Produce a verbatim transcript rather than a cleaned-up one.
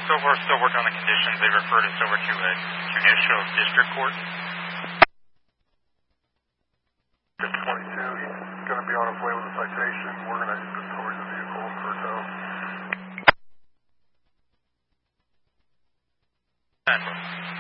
so far still working on the conditions. They referred us over to a judicial district court. twenty-two, he's going to be on his way with a citation. We're going to inventory the vehicle in Curto. That's